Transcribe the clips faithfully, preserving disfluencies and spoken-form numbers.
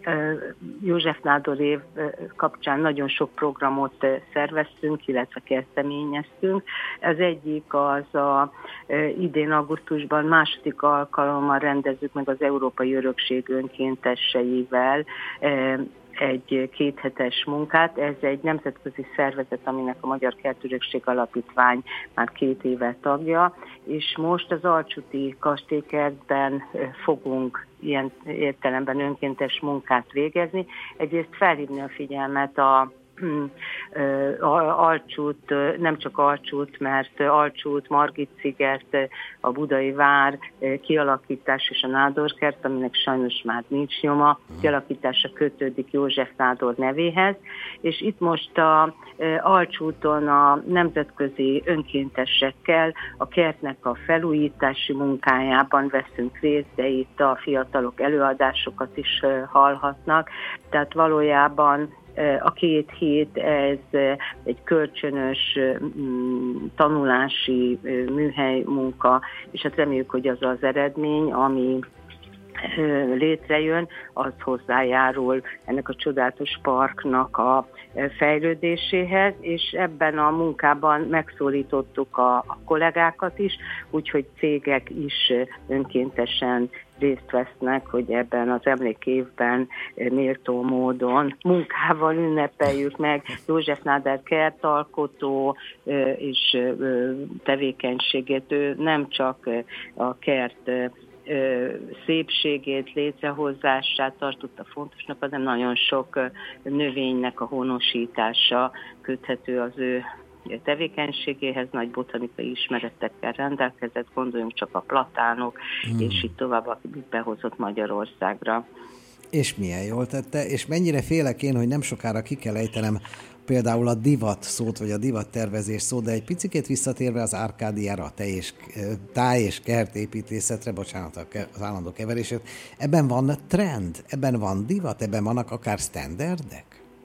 József Nádor év kapcsán nagyon sok programot szerveztünk, illetve kezdeményeztünk. Az egyik az a idén augusztusban második alkalommal rendezzük meg az Európai Örökség önkénteseivel egy kéthetes munkát. Ez egy nemzetközi szervezet, aminek a Magyar Kertörökség Alapítvány már két éve tagja, és most az Alcsúti Kastélykertben fogunk ilyen értelemben önkéntes munkát végezni. Egyrészt felhívni a figyelmet a Alcsút, nem csak Alcsút, mert Alcsút, Margit-sziget, a Budai Vár kialakítás és a Nádorkert, aminek sajnos már nincs nyoma, kialakítása kötődik József Nádor nevéhez, és itt most a Alcsúton a nemzetközi önkéntesekkel a kertnek a felújítási munkájában veszünk részt, de itt a fiatalok előadásokat is hallhatnak, tehát valójában a két hét ez egy kölcsönös tanulási műhely munka, és hát reméljük, hogy az az eredmény, ami létrejön, az hozzájárul ennek a csodálatos parknak a fejlődéséhez, és ebben a munkában megszólítottuk a, a kollégákat is, úgyhogy cégek is önkéntesen részt vesznek, hogy ebben az emlékévben méltó módon munkával ünnepeljük meg József Nádor kertalkotó és tevékenységét. Ő nem csak a kert szépségét, létrehozását tartotta fontosnak, hanem nagyon sok növénynek a honosítása köthető az ő tevékenységéhez, nagy botanikai ismeretekkel rendelkezett, gondoljunk csak a platánok, hmm. és így tovább behozott Magyarországra. És milyen jól tette, és mennyire félek én, hogy nem sokára ki kell ejtenem például a divat szót, vagy a divattervezés szót, de egy picikét visszatérve az Árkádiára, a tej és, táj- és kertépítészetre, bocsánat az állandó keverését, ebben van trend, ebben van divat, ebben vannak akár sztenderdek?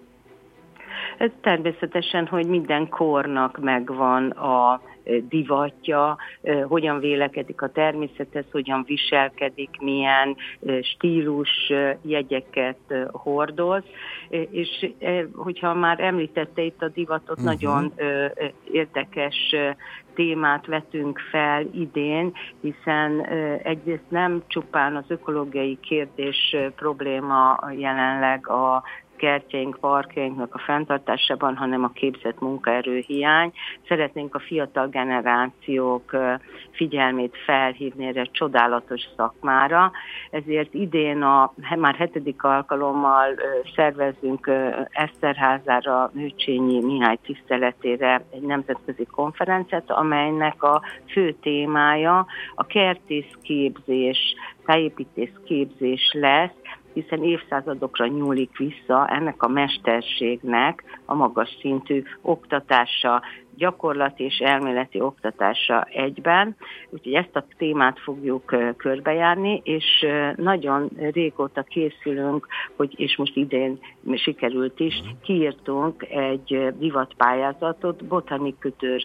Ez természetesen, hogy minden kornak megvan a divatja, hogyan vélekedik a természethez, hogyan viselkedik, milyen stílus jegyeket hordoz, és hogyha már említette itt a divatot, uh-huh. nagyon érdekes témát vetünk fel idén, hiszen egyrészt nem csupán az ökológiai kérdés probléma jelenleg a kertjeink, parkjainknak a fenntartásában, hanem a képzett munkaerő hiány. Szeretnénk a fiatal generációk figyelmét felhívni erre csodálatos szakmára, ezért idén a már hetedik alkalommal szervezünk Eszterházára Műcsényi Mihály tiszteletére egy nemzetközi konferenciát, amelynek a fő témája a kertészképzés, tájépítészképzés lesz, hiszen évszázadokra nyúlik vissza ennek a mesterségnek a magas szintű oktatása, gyakorlati és elméleti oktatása egyben. Úgyhogy ezt a témát fogjuk körbejárni, és nagyon régóta készülünk, hogy, és most idén sikerült is, kiírtunk egy divatpályázatot, botanikütőr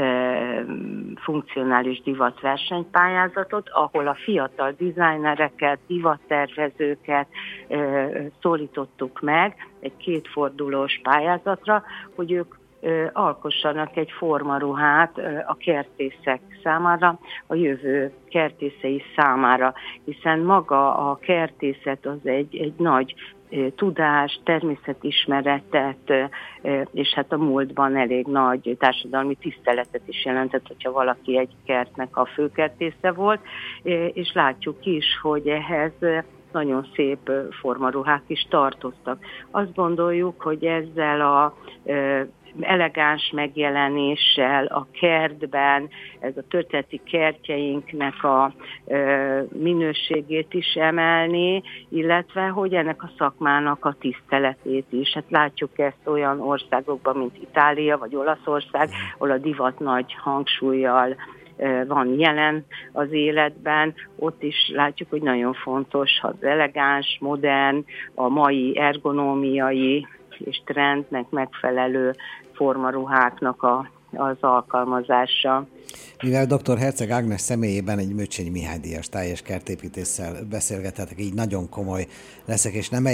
funkcionális divatversenypályázatot, ahol a fiatal dizájnereket, divattervezőket szólítottuk meg egy kétfordulós pályázatra, hogy ők alkossanak egy formaruhát a kertészek számára, a jövő kertészei számára, hiszen maga a kertészet az egy, egy nagy tudás, természetismeretet, és hát a múltban elég nagy társadalmi tiszteletet is jelentett, hogyha valaki egy kertnek a főkertésze volt, és látjuk is, hogy ehhez nagyon szép formaruhák is tartoztak. Azt gondoljuk, hogy ezzel a elegáns megjelenéssel a kertben, ez a történeti kertjeinknek a minőségét is emelni, illetve hogy ennek a szakmának a tiszteletét is. Hát látjuk ezt olyan országokban, mint Itália vagy Olaszország, ahol a divat nagy hangsúllyal van jelen az életben, ott is látjuk, hogy nagyon fontos az elegáns, modern, a mai ergonómiai és trendnek megfelelő formaruháknak a, az alkalmazása. Mivel dr. Herceg Ágnes személyében egy Műcsényi Mihály díjas táj- és kertépítéssel beszélgethetek, így nagyon komoly leszek, és nem